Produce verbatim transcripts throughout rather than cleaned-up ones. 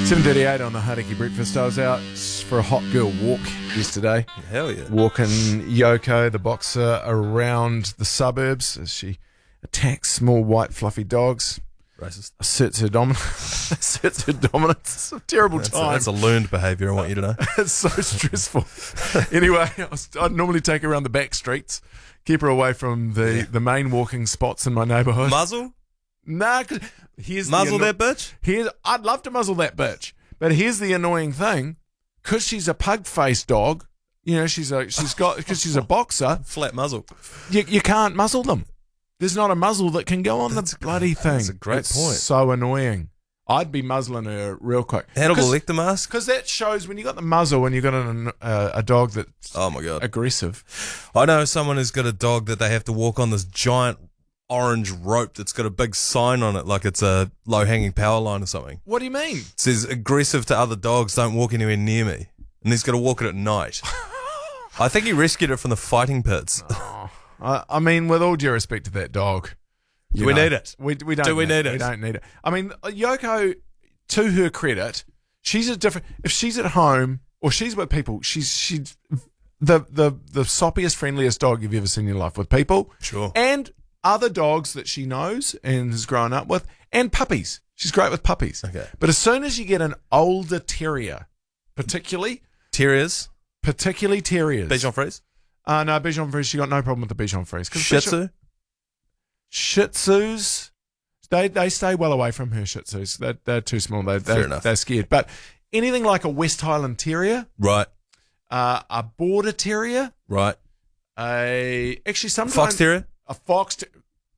seven thirty-eight on the Hauraki Breakfast. I was out for a hot girl walk yesterday. Hell yeah. Walking Yoko, the boxer, around the suburbs as she attacks small white fluffy dogs. Racist. Asserts her dominance. asserts her dominance. It's a terrible That's a, time. that's a learned behaviour, I want you to know. It's so stressful. Anyway, I was, I'd normally take her around the back streets, keep her away from the, Yeah. the main walking spots in my neighbourhood. Muzzle? Nah, cause here's Muzzle the anno- that bitch? Here's, I'd love to muzzle that bitch, but here's the annoying thing: because she's a pug-faced dog, you know, she's a she's got because she's a boxer. Flat muzzle. You you can't muzzle them. There's not a muzzle that can go on That's the bloody thing. that's a great It's point. So annoying. I'd be muzzling her real quick. Hannibal Lecter mask? Because that shows when you got the muzzle and you got an, uh, a dog that's Oh my god. aggressive. I know someone who's got a dog that they have to walk on this giant orange rope that's got a big sign on it like it's a low-hanging power line or something. What do you mean? It says, aggressive to other dogs, don't walk anywhere near me. And he's got to walk it at night. I think he rescued it from the fighting pits. I, I mean, with all due respect to that dog, Do you we know, need it? We, we don't. Do we need We it? don't need it. I mean, Yoko, to her credit, she's a different. If she's at home or she's with people, she's she's the the the soppiest, friendliest dog you've ever seen in your life with people. Sure. And other dogs that she knows and has grown up with, and puppies. She's great with puppies. Okay. But as soon as you get an older terrier, particularly, Terriers? particularly terriers, Bichon Frise? uh, no, Bichon Frise, she got no problem with the Bichon Frise. 'Cause Shih Bichon- Tzu? Shih Tzus, they they stay well away from her Shih Tzus. They're, they're too small. They, Fair they, enough. They're scared. But anything like a West Highland Terrier, Right, uh, a Border Terrier, right. a actually sometimes Fox Terrier? a Fox, ter-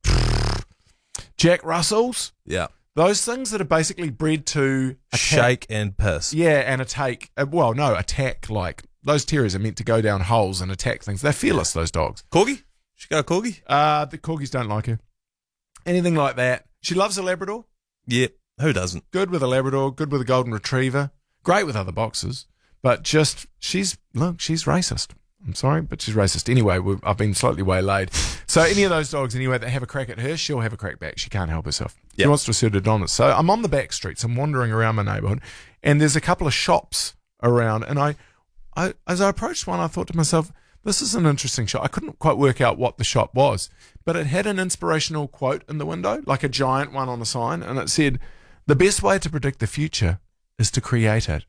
Jack Russells, Yeah. those things that are basically bred to attack, Shake and piss. yeah, and attack. Uh, well, no, attack like those terriers are meant to go down holes and attack things. They're fearless. Those dogs. Corgi? She got a corgi? Uh, the corgis don't like her. Anything like that. She loves a Labrador. Yeah. Who doesn't? Good with a Labrador, good with a Golden Retriever, great with other boxers, but just, she's, look, she's racist. I'm sorry, but she's racist. Anyway, we've, I've been slightly waylaid. So any of those dogs, anyway, that have a crack at her, she'll have a crack back. She can't help herself. She Yep. wants to assert her dominance. So I'm on the back streets. I'm wandering around my neighbourhood, and there's a couple of shops around, and I, I, as I approached one, I thought to myself, this is an interesting shop. I couldn't quite work out what the shop was, but it had an inspirational quote in the window, like a giant one on a sign, and it said, "The best way to predict the future is to create it."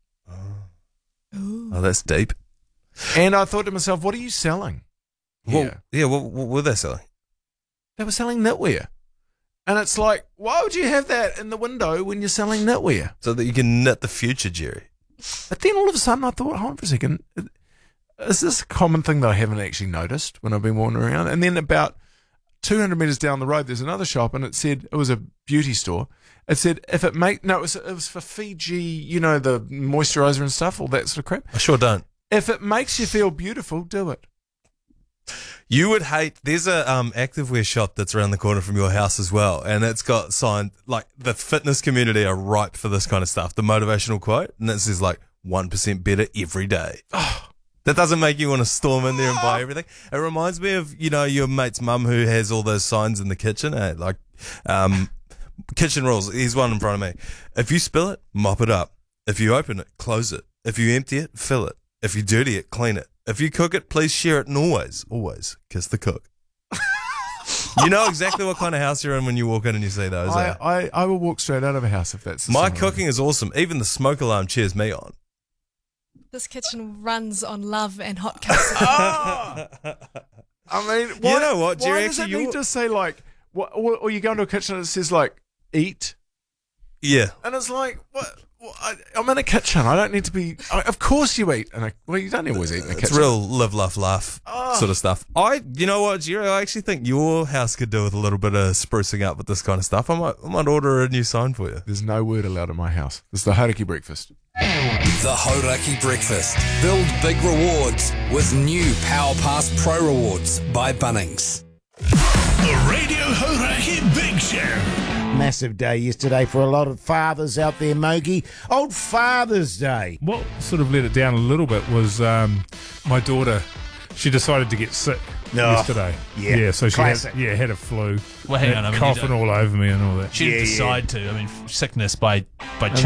Oh, that's deep. And I thought to myself, what are you selling? Well, Yeah. yeah, what, what were they selling? They were selling knitwear. And it's like, why would you have that in the window when you're selling knitwear? So that you can knit the future, Jerry. But then all of a sudden I thought, hold on for a second, is this a common thing that I haven't actually noticed when I've been wandering around? And then about two hundred metres down the road, there's another shop, and it said, it was a beauty store. It said, if it make, no, it was, it was for Fiji, you know, the moisturiser and stuff, all that sort of crap. I sure don't. If it makes you feel beautiful, do it. You would hate. There's a um activewear shop that's around the corner from your house as well, and it's got signed like the fitness community are ripe for this kind of stuff. The motivational quote, and it says like one percent better every day. That doesn't make you want to storm in there and buy everything. It reminds me of you know your mate's mum who has all those signs in the kitchen, eh? Like um kitchen rules. Here's one in front of me. If you spill it, mop it up. If you open it, close it. If you empty it, fill it. If you dirty it, clean it. If you cook it, please share it, and always, always kiss the cook. You know exactly what kind of house you're in when you walk in and you see those. I, eh? I, I will walk straight out of a house if that's the My sign. cooking is awesome. Even the smoke alarm cheers me on. This kitchen runs on love and hot kisses. Ah! I mean, why, You know what, Jerry, Why does it actually, need you're- to say like, what, or, or you go into a kitchen and it says like, eat, Yeah. and it's like, what? what I, I'm in a kitchen. I don't need to be. I, of course you eat, and I, well, you don't always eat in a It's kitchen. real live, laugh, laugh Oh. sort of stuff. I, you know what, Jerry, I actually think your house could do with a little bit of sprucing up with this kind of stuff. I might, I might order a new sign for you. There's no word allowed in my house. It's the Hauraki breakfast. The Hauraki Breakfast. Build big rewards with new Power Pass Pro Rewards by Bunnings. The Radio Hauraki Big Show. Massive day yesterday for a lot of fathers out there, Mogi. Old Father's Day. What sort of let it down a little bit was um, my daughter. She decided to get sick Oh, yesterday. yeah, so she classic. had, yeah had a flu. Well, hang had on, I mean, you coughing don't- all over me and all that. She didn't Yeah, yeah. decide to. I mean, sickness by by And